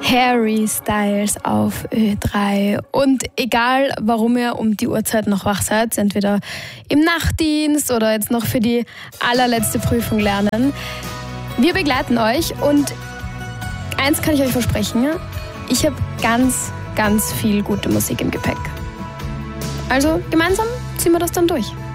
Harry Styles auf Ö3. Und egal, warum ihr um die Uhrzeit noch wach seid, entweder im Nachtdienst oder jetzt noch für die allerletzte Prüfung lernen, wir begleiten euch und eins kann ich euch versprechen, ich habe ganz, ganz viel gute Musik im Gepäck. Also gemeinsam ziehen wir das dann durch.